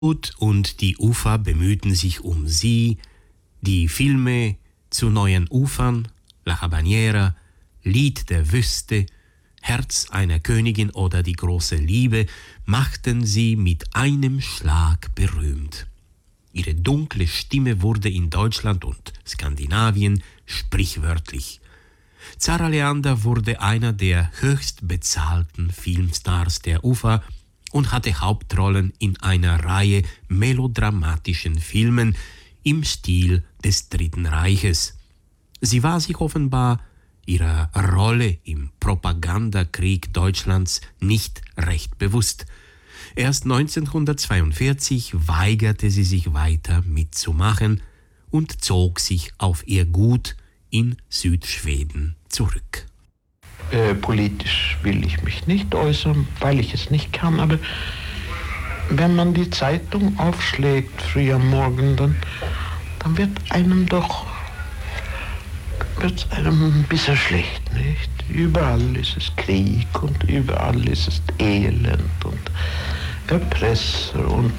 und die Ufer bemühten sich um sie. Die Filme zu neuen Ufern, La Habanera, Lied der Wüste, Herz einer Königin oder Die große Liebe machten sie mit einem Schlag berühmt. Ihre dunkle Stimme wurde in Deutschland und Skandinavien sprichwörtlich. Zara Leander wurde einer der höchst bezahlten Filmstars der Ufer und hatte Hauptrollen in einer Reihe melodramatischen Filmen im Stil des Dritten Reiches. Sie war sich offenbar ihrer Rolle im Propagandakrieg Deutschlands nicht recht bewusst. Erst 1942 weigerte sie sich weiter mitzumachen und zog sich auf ihr Gut in Südschweden zurück. Politisch will ich mich nicht äußern, weil ich es nicht kann, aber wenn man die Zeitung aufschlägt früh am Morgen, dann wird einem ein bisschen schlecht, nicht? Überall ist es Krieg und überall ist es Elend und Erpresser und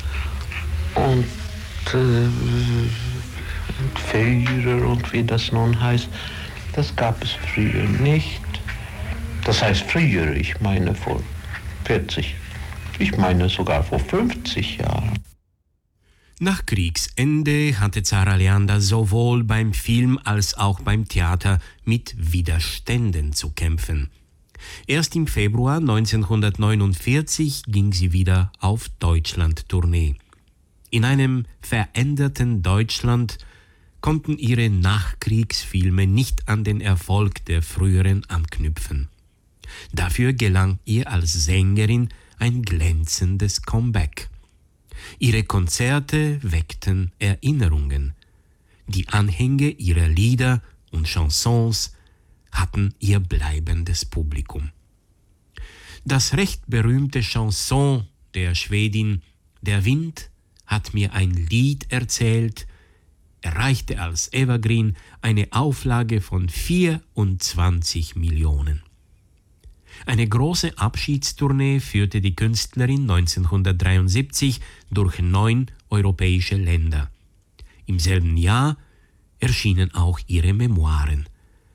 Führer und wie das nun heißt. Das gab es früher nicht. Das heißt früher, ich meine vor 40, ich meine sogar vor 50 Jahren. Nach Kriegsende hatte Zara Leander sowohl beim Film als auch beim Theater mit Widerständen zu kämpfen. Erst im Februar 1949 ging sie wieder auf Deutschland-Tournee. In einem veränderten Deutschland konnten ihre Nachkriegsfilme nicht an den Erfolg der früheren anknüpfen. Dafür gelang ihr als Sängerin ein glänzendes Comeback. Ihre Konzerte weckten Erinnerungen. Die Anhänge ihrer Lieder und Chansons hatten ihr bleibendes Publikum. Das recht berühmte Chanson der Schwedin »Der Wind hat mir ein Lied erzählt« erreichte als Evergreen eine Auflage von 24 Millionen. Eine große Abschiedstournee führte die Künstlerin 1973 durch 9 europäische Länder. Im selben Jahr erschienen auch ihre Memoiren.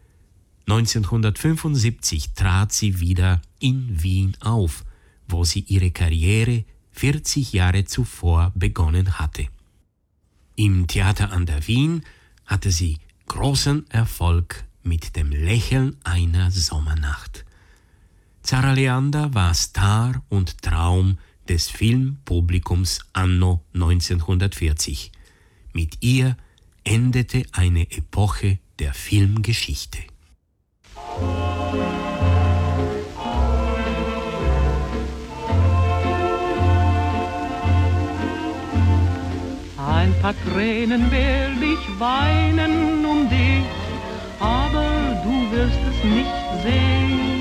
1975 trat sie wieder in Wien auf, wo sie ihre Karriere 40 Jahre zuvor begonnen hatte. Im Theater an der Wien hatte sie großen Erfolg mit dem Lächeln einer Sommernacht. Zara Leander war Star und Traum des Filmpublikums anno 1940. Mit ihr endete eine Epoche der Filmgeschichte. Ein paar Tränen werd ich weinen um dich, aber du wirst es nicht sehen.